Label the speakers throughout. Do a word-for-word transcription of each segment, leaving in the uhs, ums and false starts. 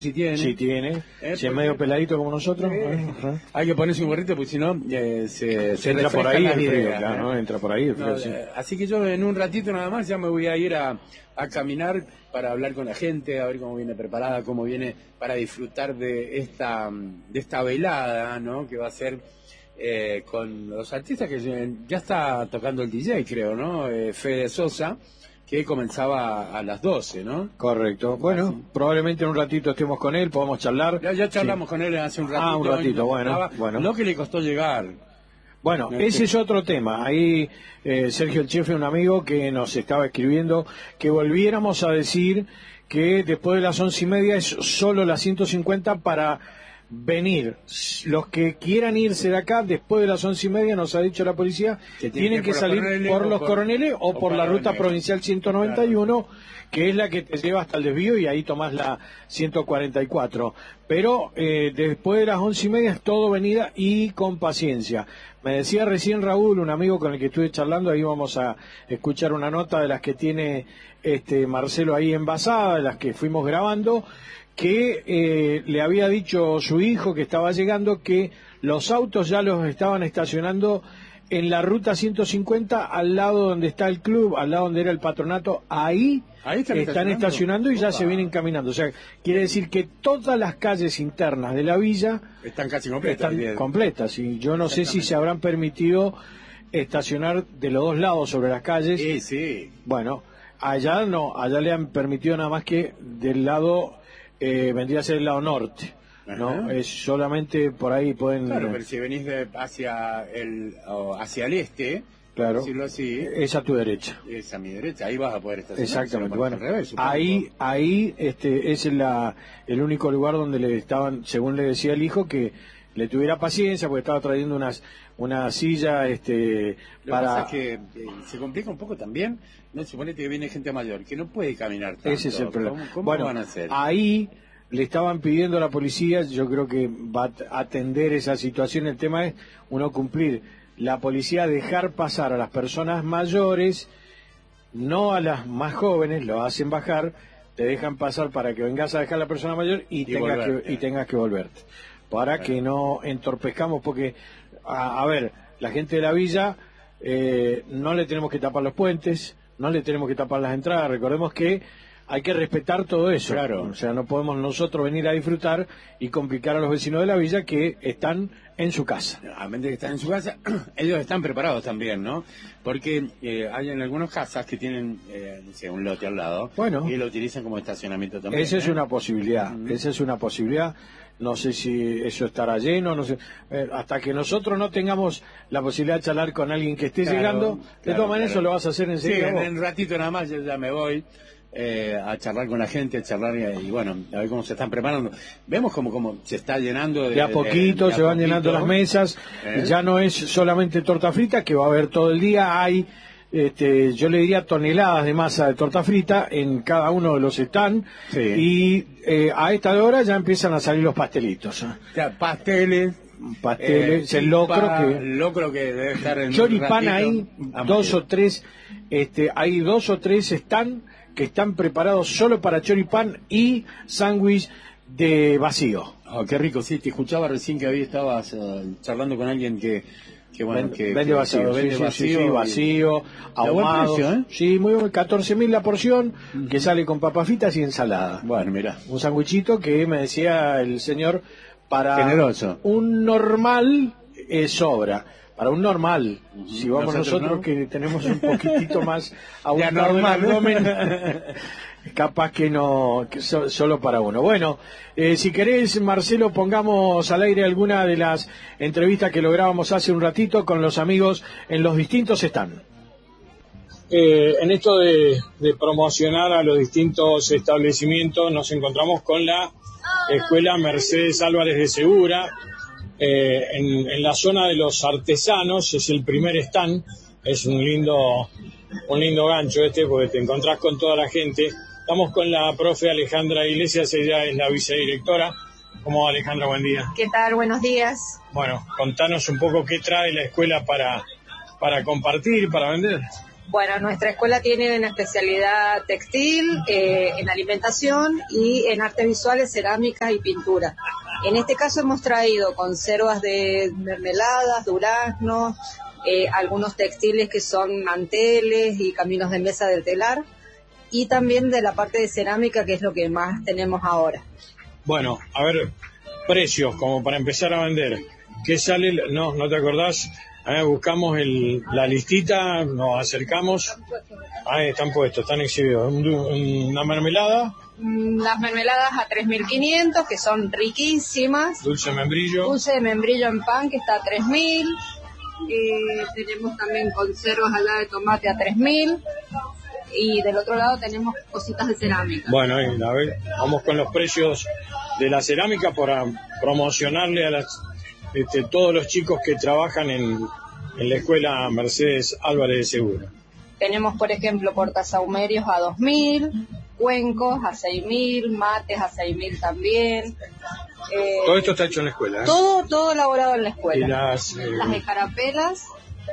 Speaker 1: Si tiene.
Speaker 2: Si tiene.
Speaker 1: Eh,
Speaker 2: si es medio peladito como nosotros.
Speaker 1: Eh,
Speaker 2: uh-huh.
Speaker 1: Hay que ponerse un gorrito porque si no eh, se, se
Speaker 2: entra por ahí el frío,
Speaker 1: ideas,
Speaker 2: claro,
Speaker 1: ¿eh?
Speaker 2: ¿no? Entra por ahí el frío,
Speaker 1: No,
Speaker 2: sí.
Speaker 1: eh, así que yo en un ratito nada más ya me voy a ir a, a caminar para hablar con la gente, a ver cómo viene preparada, cómo viene para disfrutar de esta de esta velada, ¿no? Que va a ser eh, con los artistas que ya está tocando el D J, creo, ¿no? Eh, Fede Sosa, que comenzaba a las doce, ¿no?
Speaker 2: Correcto. Bueno, así. Probablemente en un ratito estemos con él, podamos charlar.
Speaker 1: Ya, ya charlamos sí. con él hace un ratito.
Speaker 2: Ah, un ratito, bueno,
Speaker 1: estaba,
Speaker 2: bueno.
Speaker 1: Lo que le costó llegar.
Speaker 2: Bueno, este... ese es otro tema. Ahí eh, Sergio el Chefe, un amigo que nos estaba escribiendo que volviéramos a decir que después de las once y media es solo las ciento cincuenta para venir. Los que quieran irse de acá después de las once y media, nos ha dicho la policía, que tienen que, que salir por los Coroneles o, o por la ruta provincial ciento noventa y uno, claro, que es la que te lleva hasta el desvío y ahí tomás la ciento cuarenta y cuatro. Pero eh, después de las once y media es todo venida y con paciencia. Me decía recién Raúl, un amigo con el que estuve charlando, ahí vamos a escuchar una nota de las que tiene este Marcelo ahí envasada, de las que fuimos grabando, que eh, le había dicho su hijo que estaba llegando que los autos ya los estaban estacionando en la ruta ciento cincuenta al lado donde está el club, al lado donde era el patronato, ahí, ahí están, están estacionando, estacionando y ya Opa. se vienen caminando. O sea, quiere decir que todas las calles internas de la villa
Speaker 1: están casi completas.
Speaker 2: Están completas y yo no sé si se habrán permitido estacionar de los dos lados sobre las calles.
Speaker 1: Sí, sí.
Speaker 2: Bueno, allá no, allá le han permitido nada más que del lado... Eh, vendría a ser el lado norte, ¿no? Ajá. Es solamente por ahí pueden...
Speaker 1: Claro, pero si venís de hacia el hacia el este,
Speaker 2: claro,
Speaker 1: decirlo así,
Speaker 2: es a tu derecha.
Speaker 1: Es a mi derecha, ahí vas a poder estacionar.
Speaker 2: Exactamente, bueno,
Speaker 1: revés,
Speaker 2: ahí, ahí este, es la, el único lugar donde le estaban, según le decía el hijo, que le tuviera paciencia porque estaba trayendo unas una silla este
Speaker 1: Lo
Speaker 2: para...
Speaker 1: que pasa es que eh, se complica un poco también, no suponete que viene gente mayor que no puede caminar tanto.
Speaker 2: Ese es el problema.
Speaker 1: ¿Cómo, cómo
Speaker 2: bueno,
Speaker 1: van a hacer?
Speaker 2: Ahí le estaban pidiendo a la policía, yo creo que va a atender esa situación. El tema es uno cumplir, la policía dejar pasar a las personas mayores, no a las más jóvenes, lo hacen bajar, te dejan pasar para que vengas a dejar a la persona mayor y, y tengas que y tengas que volverte, para claro. que no entorpezcamos, porque a, a ver, la gente de la villa eh, no le tenemos que tapar los puentes, no le tenemos que tapar las entradas. Recordemos que hay que respetar todo eso,
Speaker 1: claro.
Speaker 2: O sea, no podemos nosotros venir a disfrutar y complicar a los vecinos de la villa que están en su casa.
Speaker 1: A mente que están en su casa, ellos están preparados también, ¿no? Porque eh, hay en algunas casas que tienen eh, no sé, un lote al lado,
Speaker 2: bueno,
Speaker 1: y lo utilizan como estacionamiento también.
Speaker 2: Esa
Speaker 1: ¿eh?
Speaker 2: es una posibilidad, uh-huh. esa es una posibilidad. No sé si eso estará lleno, no sé. Eh, hasta que nosotros no tengamos la posibilidad de charlar con alguien que esté claro, llegando, de claro, todas maneras claro. eso lo vas a hacer enseguida.
Speaker 1: Sí, en un ratito nada más yo ya me voy. Eh, a charlar con la gente, a charlar y, y bueno, a ver cómo se están preparando. Vemos como, como se está llenando de,
Speaker 2: de a poquito, de, de a se van poquito. llenando las mesas, ¿Eh? Ya no es solamente torta frita, que va a haber todo el día, hay, este, yo le diría toneladas de masa de torta frita en cada uno de los stands, sí. Y eh, a esta hora ya empiezan a salir los pastelitos.
Speaker 1: Ya, pasteles,
Speaker 2: pasteles,
Speaker 1: eh,
Speaker 2: el locro que,
Speaker 1: el locro que debe estar en
Speaker 2: choripán ahí, dos o tres, este, hay dos o tres stands que están preparados solo para choripán y sándwich de vacío.
Speaker 1: Oh, qué rico, sí, te escuchaba recién que había estabas uh, charlando con alguien que, que bueno,
Speaker 2: vende,
Speaker 1: que...
Speaker 2: Vende vacío,
Speaker 1: que,
Speaker 2: vende
Speaker 1: sí,
Speaker 2: vacío,
Speaker 1: sí, sí,
Speaker 2: vacío, ahumado. Precio, ¿eh? Sí, muy bueno, catorce mil la porción, uh-huh. que sale con papas fritas y ensalada.
Speaker 1: Bueno, mira.
Speaker 2: Un sándwichito que me decía el señor, para
Speaker 1: generoso.
Speaker 2: Un normal eh, sobra. Para un normal, uh-huh. si vamos nosotros, nosotros ¿no? que tenemos un poquitito más abundado el abdomen, capaz que no, que so, solo para uno. Bueno, eh, si querés, Marcelo, pongamos al aire alguna de las entrevistas que lográbamos hace un ratito con los amigos en los distintos stands.
Speaker 3: Eh, en esto de, de promocionar a los distintos establecimientos, nos encontramos con la Escuela Mercedes Álvarez de Segura. Eh, en, en la zona de los artesanos es el primer stand, es un lindo un lindo gancho este porque te encontrás con toda la gente. Estamos con la profe Alejandra Iglesias, ella es la vicedirectora. ¿Cómo va, Alejandra? Buen día.
Speaker 4: ¿Qué tal? Buenos días.
Speaker 3: Bueno, contanos un poco qué trae la escuela para, para compartir, para vender.
Speaker 4: Bueno, nuestra escuela tiene una especialidad textil, eh, en alimentación y en artes visuales, cerámicas y pintura. En este caso hemos traído conservas de mermeladas, duraznos, eh, algunos textiles que son manteles y caminos de mesa del telar, y también de la parte de cerámica, que es lo que más tenemos ahora.
Speaker 3: Bueno, a ver, precios, como para empezar a vender. ¿Qué sale? No, ¿no te acordás? Eh, buscamos el, la listita, nos acercamos. Ahí están puestos, están exhibidos. Un, una mermelada.
Speaker 4: Las mermeladas a tres mil quinientos, que son riquísimas.
Speaker 3: Dulce de membrillo.
Speaker 4: Dulce de membrillo en pan, que está a tres mil. Eh, tenemos también conservas al lado de tomate a tres mil. Y del otro lado tenemos cositas de cerámica.
Speaker 3: Bueno, ahí, a ver, vamos con los precios de la cerámica para promocionarle a las, este, todos los chicos que trabajan en, en la escuela Mercedes Álvarez de Segura.
Speaker 4: Tenemos, por ejemplo, portasahumerios a dos mil, cuencos a seis mil, mates a seis mil también. Eh,
Speaker 3: todo esto está hecho en la escuela, ¿eh?
Speaker 4: Todo, todo elaborado en la escuela.
Speaker 3: Y las, eh...
Speaker 4: las escarapelas,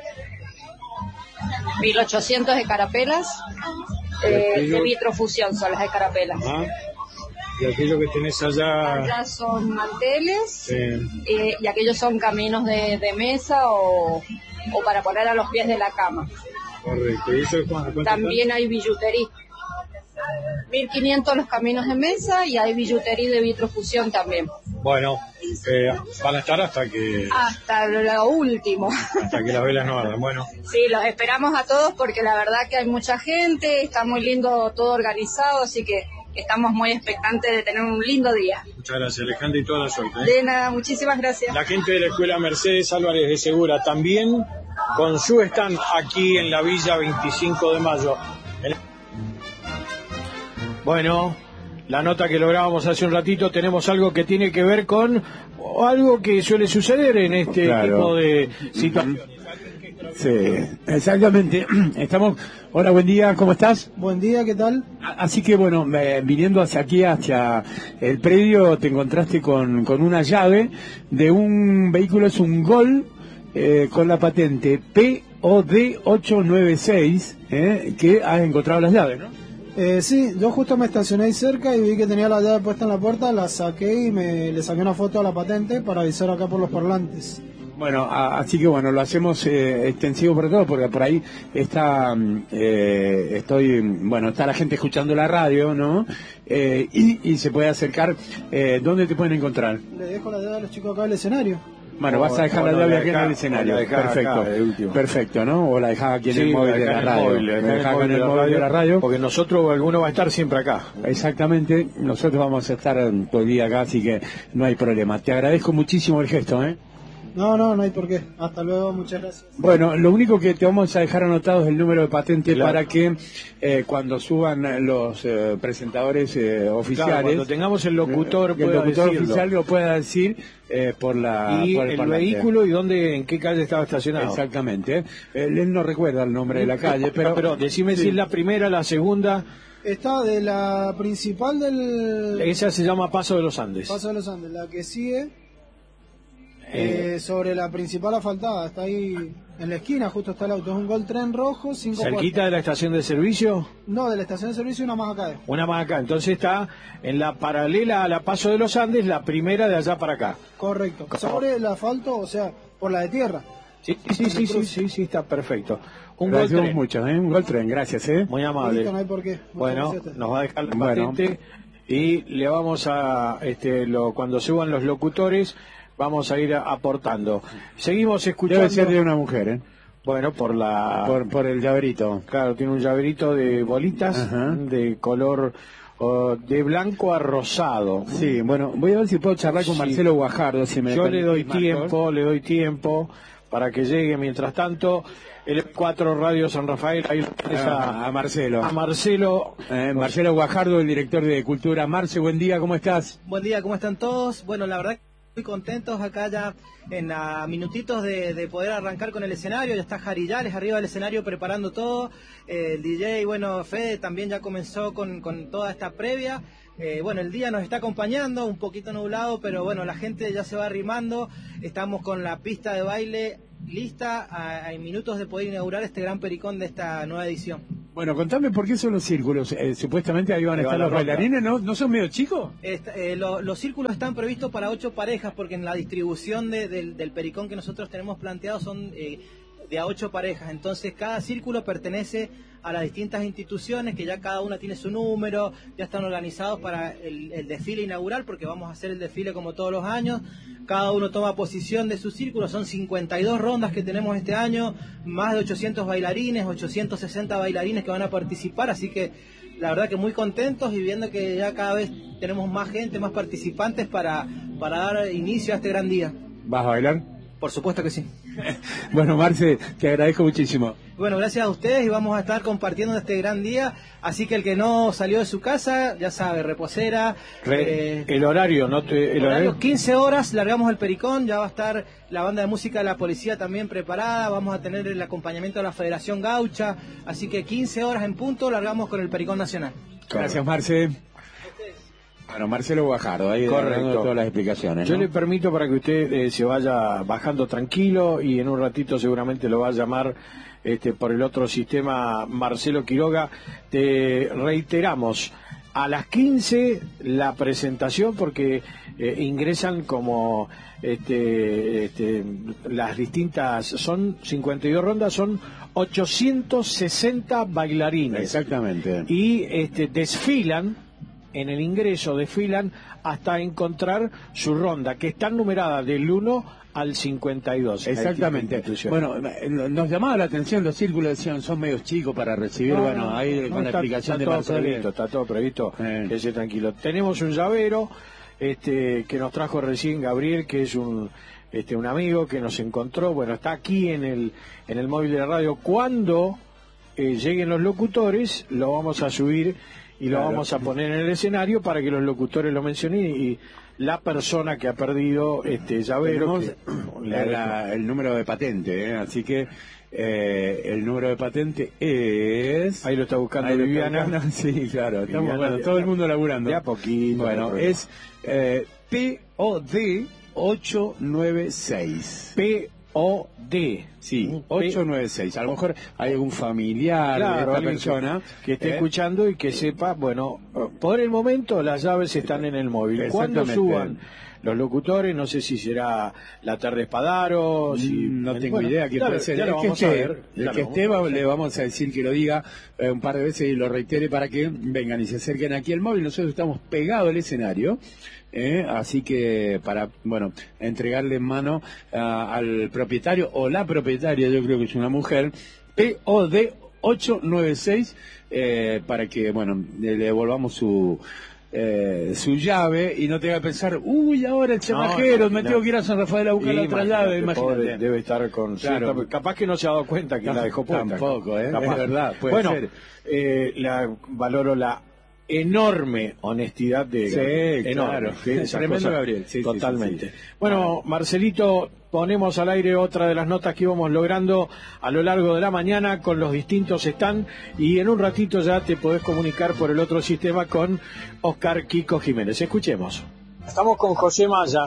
Speaker 4: mil ochocientos escarapelas, eh, de vitrofusión son las escarapelas.
Speaker 3: Ah, y aquello que tenés allá...
Speaker 4: Allá son manteles,
Speaker 3: sí.
Speaker 4: eh, y aquellos son caminos de, de mesa o, o para poner a los pies de la cama.
Speaker 3: Correcto. ¿Y eso cuánto, cuánto
Speaker 4: También
Speaker 3: está?
Speaker 4: hay billutería. mil quinientos los caminos de mesa y hay billutería de vitrofusión también.
Speaker 3: Bueno, eh, van a estar hasta que...
Speaker 4: Hasta lo último.
Speaker 3: Hasta que las velas no ardan. Bueno.
Speaker 4: Sí, los esperamos a todos porque la verdad que hay mucha gente, está muy lindo todo organizado, así que estamos muy expectantes de tener un lindo día.
Speaker 3: Muchas gracias, Alejandra, y toda la suerte, ¿eh?
Speaker 4: De nada, muchísimas gracias.
Speaker 3: La gente de la Escuela Mercedes Álvarez de Segura también con su stand aquí en la Villa veinticinco de mayo.
Speaker 2: Bueno, la nota que lográbamos hace un ratito, tenemos algo que tiene que ver con algo que suele suceder en este claro. tipo de situaciones.
Speaker 1: Sí, exactamente. Estamos. Hola, buen día, ¿cómo estás?
Speaker 5: Buen día, ¿qué tal?
Speaker 1: Así que bueno, eh, viniendo hacia aquí, hacia el predio, te encontraste con, con una llave de un vehículo, es un Gol eh, con la patente P O D ocho nueve seis, eh, que has encontrado las llaves, ¿no?
Speaker 5: Eh, sí, yo justo me estacioné ahí cerca y vi que tenía la llave puesta en la puerta, la saqué y me le saqué una foto a la patente para avisar acá por los parlantes.
Speaker 1: Bueno, a, así que bueno, lo hacemos eh, extensivo por todo, porque por ahí está, eh, estoy, bueno, está la gente escuchando la radio, ¿no? Eh, y, y se puede acercar. Eh, ¿Dónde te pueden encontrar?
Speaker 5: Le dejo la llave a los chicos acá al escenario.
Speaker 1: Bueno, vas a dejar la llave aquí en el escenario. Perfecto, acá, perfecto, ¿no? O la dejás aquí en sí, el móvil de la radio.
Speaker 2: Móvil, la dejás acá en el móvil de la radio. Porque nosotros, alguno va a estar siempre acá.
Speaker 1: Exactamente, nosotros vamos a estar todo el día acá, así que no hay problema. Te agradezco muchísimo el gesto, ¿eh?
Speaker 5: No, no, no hay por qué. Hasta luego, muchas gracias.
Speaker 1: Bueno, lo único que te vamos a dejar anotado es el número de patente claro. para que eh, cuando suban los eh, presentadores eh, oficiales... Claro,
Speaker 2: cuando tengamos el locutor,
Speaker 1: eh, el locutor oficial lo pueda decir eh, por la...
Speaker 2: Y
Speaker 1: por el,
Speaker 2: el
Speaker 1: parlante.
Speaker 2: Vehículo y dónde, en qué calle estaba estacionado.
Speaker 1: Exactamente. Él, él no recuerda el nombre de la calle, pero...
Speaker 2: pero decime sí. si es la primera, la segunda...
Speaker 5: Está de la principal del...
Speaker 2: Esa se llama Paso de los Andes.
Speaker 5: Paso de los Andes, la que sigue... Eh, sobre la principal asfaltada, está ahí en la esquina, justo está el auto, es un Gol Tren rojo, cinco
Speaker 2: ¿cerquita
Speaker 5: puertas.
Speaker 2: de la estación de servicio?
Speaker 5: No, de la estación de servicio una más acá.
Speaker 2: Una más acá, entonces está en la paralela a la Paso de los Andes, la primera de allá para acá.
Speaker 5: Correcto, sobre el asfalto, o sea, por la de tierra.
Speaker 2: Sí, sí, sí, sí, sí, sí, sí, está perfecto.
Speaker 1: Un Gol Tren. mucho, ¿eh? Un Gol Tren, gracias, ¿eh?
Speaker 2: Muy amable.
Speaker 5: Listo, no hay por qué.
Speaker 2: Bueno, nos va a dejar la patente bueno. y le vamos a, este, lo, cuando suban los locutores... vamos a ir aportando. Seguimos escuchando...
Speaker 1: Debe ser de una mujer, ¿eh?
Speaker 2: Bueno, por la...
Speaker 1: Por, por el llaverito.
Speaker 2: Claro, tiene un llaverito de bolitas, ajá, de color uh, de blanco a rosado.
Speaker 1: Sí, bueno, voy a ver si puedo charlar con sí. Marcelo Guajardo. Si me
Speaker 2: Yo le doy tiempo, Marcos. le doy tiempo para que llegue. Mientras tanto, el cuatro Radio San Rafael, ahí lo tenés a,
Speaker 1: a Marcelo.
Speaker 2: A Marcelo.
Speaker 1: Eh, Marcelo Guajardo, el director de Cultura. Marce, buen día, ¿cómo estás?
Speaker 6: Buen día, ¿cómo están todos? Bueno, la verdad... muy contentos acá ya en a minutitos de, de poder arrancar con el escenario. Ya está Jarillales arriba del escenario preparando todo, eh, el D J, bueno, Fede también ya comenzó con, con toda esta previa. Eh, bueno, el día nos está acompañando, un poquito nublado, pero bueno, la gente ya se va arrimando. Estamos con la pista de baile lista a, a minutos de poder inaugurar este gran pericón de esta nueva edición.
Speaker 1: Bueno, contame por qué son los círculos. Eh, supuestamente ahí van a estar los bailarines, ¿no? ¿No son medio chicos?
Speaker 6: Esta, eh, lo, los círculos están previstos para ocho parejas, porque en la distribución de, del, del pericón que nosotros tenemos planteado son eh, de a ocho parejas. Entonces cada círculo pertenece a las distintas instituciones, que ya cada una tiene su número, ya están organizados para el, el desfile inaugural, porque vamos a hacer el desfile como todos los años. Cada uno toma posición de su círculo, son cincuenta y dos rondas que tenemos este año, más de ochocientos bailarines, ochocientos sesenta bailarines que van a participar, así que la verdad que muy contentos y viendo que ya cada vez tenemos más gente, más participantes para, para dar inicio a este gran día.
Speaker 1: ¿Vas a bailar?
Speaker 6: Por supuesto que sí.
Speaker 1: Bueno, Marce, te agradezco muchísimo.
Speaker 6: Bueno, gracias a ustedes y vamos a estar compartiendo este gran día. Así que el que no salió de su casa, ya sabe, reposera.
Speaker 2: Re, eh, el horario, ¿no? Te, el
Speaker 6: horario,
Speaker 2: horario,
Speaker 6: quince horas, largamos el pericón, ya va a estar la banda de música de la policía también preparada. Vamos a tener el acompañamiento de la Federación Gaucha. Así que quince horas en punto, largamos con el pericón nacional.
Speaker 1: Gracias, Marce. Bueno, Marcelo Guajardo, ahí dando todas las explicaciones, ¿no?
Speaker 2: Yo le permito para que usted eh, se vaya bajando tranquilo y en un ratito seguramente lo va a llamar este, por el otro sistema Marcelo Quiroga. Te reiteramos, a las quince la presentación porque eh, ingresan como este, este, las distintas, son cincuenta y dos rondas, son ochocientos sesenta bailarines.
Speaker 1: Exactamente.
Speaker 2: Y este, desfilan. En el ingreso desfilan hasta encontrar su ronda, que está numerada del uno al cincuenta y dos.
Speaker 1: Exactamente. Bueno, nos llamaba la atención los círculos, decían, son medios chicos para recibir, no, bueno, ahí no, con no, la está, explicación
Speaker 2: está
Speaker 1: de
Speaker 2: Marcelo. Previsto, está todo previsto, eh. Ese tranquilo. Tenemos un llavero este, que nos trajo recién Gabriel, que es un este un amigo que nos encontró, bueno, está aquí en el, en el móvil de la radio. Cuando eh, lleguen los locutores, lo vamos a subir y lo claro. vamos a poner en el escenario para que los locutores lo mencionen y la persona que ha perdido este llavero que,
Speaker 1: la, la, el número de patente, ¿eh? Así que eh, el número de patente es
Speaker 2: ahí lo está buscando ahí Viviana
Speaker 1: está buscando, sí, claro, estamos, Viviana, bueno, todo el mundo laburando
Speaker 2: de a poquito,
Speaker 1: bueno, es eh, P O D ocho nueve seis
Speaker 2: P O D
Speaker 1: sí, ocho nueve seis. A lo mejor hay algún familiar
Speaker 2: claro,
Speaker 1: de esta persona
Speaker 2: que, que esté eh, escuchando y que sepa, bueno, por el momento las llaves están en el móvil. Cuando suban los locutores, no sé si será la tarde Espadaro, si
Speaker 1: no tengo
Speaker 2: bueno,
Speaker 1: idea quién puede ser. El que esté, el que esté va, le vamos a decir que lo diga eh, un par de veces y lo reitere para que vengan y se acerquen aquí al móvil. Nosotros estamos pegados al escenario. Eh, así que para, bueno, entregarle en mano uh, al propietario o la propietaria, yo creo que es una mujer, P O D ocho nueve seis, eh, para que, bueno, le devolvamos su eh, su llave y no tenga que pensar, uy, ahora el chamajero, no, me no. tengo que ir a San Rafael a buscar la otra llave, imagínate.
Speaker 2: Debe estar con claro. cierta, capaz que no se ha dado cuenta que no, la dejó puesta.
Speaker 1: Tampoco, ¿eh? Es verdad, puede
Speaker 2: bueno,
Speaker 1: ser.
Speaker 2: Eh, la, valoro la enorme honestidad de
Speaker 1: sí,
Speaker 2: Gabriel.
Speaker 1: Claro.
Speaker 2: Enorme.
Speaker 1: Tremendo Gabriel. Sí,
Speaker 2: totalmente.
Speaker 1: Sí, sí, sí.
Speaker 2: Bueno, Marcelito, ponemos al aire otra de las notas que íbamos logrando a lo largo de la mañana con los distintos stand y en un ratito ya te podés comunicar por el otro sistema con Oscar Kiko Jiménez. Escuchemos.
Speaker 3: Estamos con José Maya.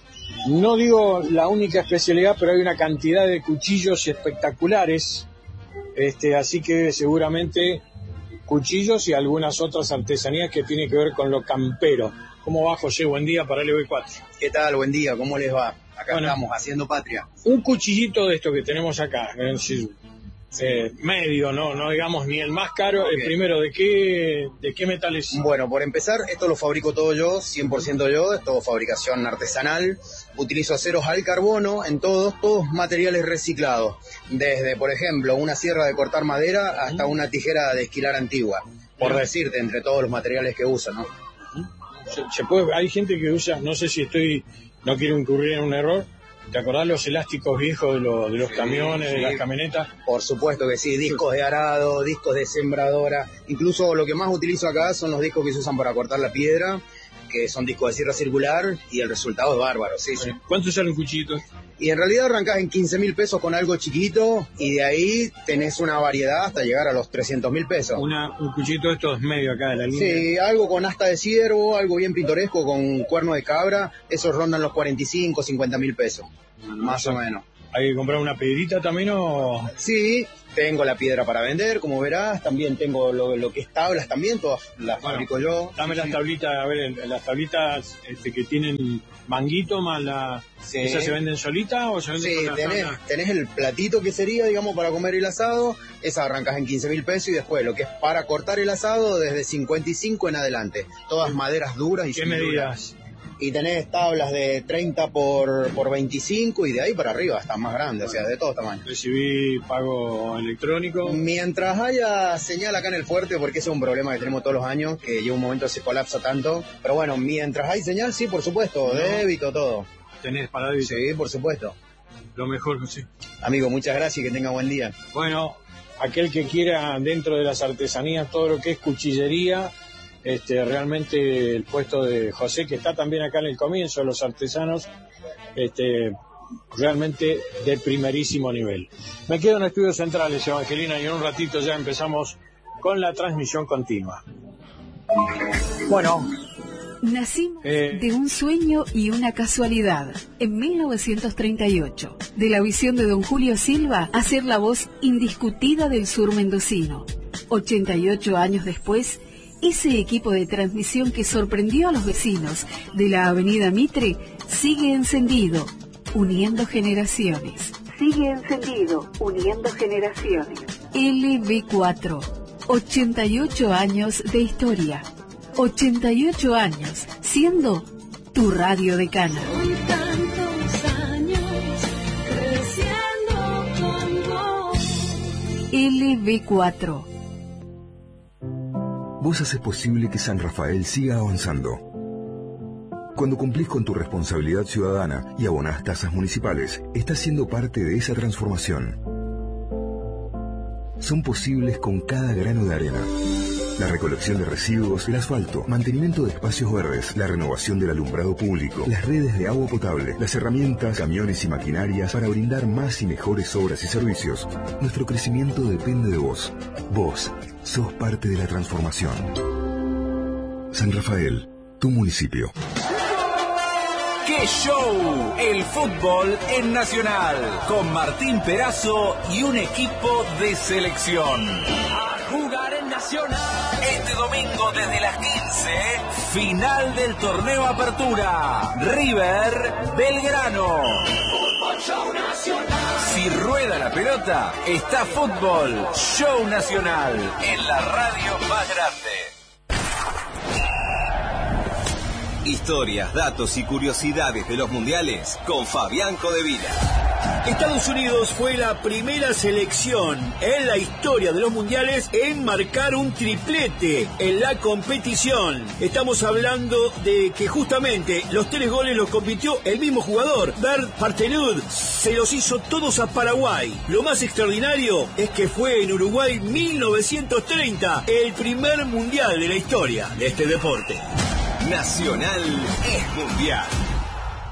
Speaker 3: No digo la única especialidad, pero hay una cantidad de cuchillos espectaculares, este, así que seguramente cuchillos y algunas otras artesanías que tienen que ver con lo campero. ¿Cómo va, José? Buen día para L B cuatro.
Speaker 7: ¿Qué tal? Buen día, ¿cómo les va? Acá bueno, estamos, haciendo patria.
Speaker 3: Un cuchillito de esto que tenemos acá, es decir, eh, medio, no no digamos ni el más caro. Okay. El primero, ¿de qué de qué metal es?
Speaker 7: Bueno, por empezar, esto lo fabrico todo yo, cien por ciento yo, es todo fabricación artesanal. Utilizo aceros al carbono en todos, todos materiales reciclados. Desde, por ejemplo, una sierra de cortar madera hasta una tijera de esquilar antigua. Por decirte, entre todos los materiales que uso, ¿no?
Speaker 3: Se, se puede, hay gente que usa, no sé si estoy, no quiero incurrir en un error. ¿Te acordás los elásticos viejos de, lo, de los sí, camiones, sí. de las camionetas?
Speaker 7: Por supuesto que sí, discos de arado, discos de sembradora. Incluso lo que más utilizo acá son los discos que se usan para cortar la piedra, que son discos de sierra circular, y el resultado es bárbaro, sí, sí.
Speaker 3: ¿Cuánto sale un cuchillito?
Speaker 7: Y en realidad arrancás en quince mil pesos con algo chiquito, y de ahí tenés una variedad hasta llegar a los trescientos mil pesos.
Speaker 3: Una, un cuchillito de estos medio acá de la línea.
Speaker 7: Sí, algo con asta de ciervo, algo bien pintoresco, con cuerno de cabra, esos rondan los cuarenta y cinco, cincuenta mil pesos, más o menos.
Speaker 3: ¿Hay que comprar una piedrita también o...?
Speaker 7: Sí, tengo la piedra para vender, como verás. También tengo lo, lo que es tablas también, todas las
Speaker 3: Bueno,
Speaker 7: fabrico yo.
Speaker 3: Dame
Speaker 7: Sí,
Speaker 3: las
Speaker 7: sí.
Speaker 3: tablitas, a ver, las tablitas este, que tienen manguito más la...
Speaker 7: Sí.
Speaker 3: ¿Esas se venden solitas o se venden
Speaker 7: Sí,
Speaker 3: con la
Speaker 7: tenés,
Speaker 3: tabla?
Speaker 7: tenés el platito que sería, digamos, para comer el asado. Esa arrancas en quince mil pesos y después lo que es para cortar el asado desde cincuenta y cinco en adelante. Todas maderas duras y
Speaker 3: ¿Qué
Speaker 7: sin duda.
Speaker 3: medidas?
Speaker 7: Y tenés tablas de treinta por, por veinticinco y de ahí para arriba hasta más grandes, o sea, de todo tamaño.
Speaker 3: Recibí pago electrónico.
Speaker 7: Mientras haya señal acá en el fuerte, porque ese es un problema que tenemos todos los años, que llega un momento se colapsa tanto. Pero bueno, mientras hay señal, sí, por supuesto,
Speaker 3: No.
Speaker 7: débito, todo.
Speaker 3: Tenés para débito.
Speaker 7: Sí, por supuesto.
Speaker 3: Lo mejor que sí.
Speaker 7: Amigo, muchas gracias y que tenga buen día.
Speaker 3: Bueno, aquel que quiera dentro de las artesanías todo lo que es cuchillería, este, realmente el puesto de José, que está también acá en el comienzo, los artesanos, este, realmente de primerísimo nivel. Me quedo en Estudios Centrales, Evangelina, y en un ratito ya empezamos con la transmisión continua. Bueno,
Speaker 8: Nacimos
Speaker 3: Eh.
Speaker 8: de un sueño y una casualidad en mil novecientos treinta y ocho, de la visión de don Julio Silva a ser la voz indiscutida del sur mendocino. ochenta y ocho años después, ese equipo de transmisión que sorprendió a los vecinos de la avenida Mitre sigue encendido, uniendo generaciones. Sigue encendido, uniendo generaciones. L B cuatro, ochenta y ocho años de historia. ochenta y ocho años, siendo tu radio decana. L B cuatro.
Speaker 9: Vos haces posible que San Rafael siga avanzando. Cuando cumplís con tu responsabilidad ciudadana y abonás tasas municipales, estás siendo parte de esa transformación. Son posibles con cada grano de arena. La recolección de residuos, el asfalto, mantenimiento de espacios verdes, la renovación del alumbrado público, las redes de agua potable, las herramientas, camiones y maquinarias para brindar más y mejores obras y servicios. Nuestro crecimiento depende de vos. Vos sos parte de la transformación. San Rafael, tu municipio.
Speaker 10: ¡Qué show! El fútbol en Nacional, con Martín Perazo y un equipo de selección. A jugar en Nacional. Este domingo desde las quince, final del torneo Apertura. River Belgrano. Fútbol Show Nacional. Si rueda la pelota, está Fútbol Show Nacional en la radio más grande. Historias, datos y curiosidades de los mundiales con Fabián Codevila.
Speaker 11: Estados Unidos fue la primera selección en la historia de los mundiales en marcar un triplete en la competición. Estamos hablando de que justamente los tres goles los compitió el mismo jugador, Bert Partenud. Se los hizo todos a Paraguay. Lo más extraordinario es que fue en Uruguay mil novecientos treinta, el primer mundial de la historia de este deporte.
Speaker 10: Nacional es mundial.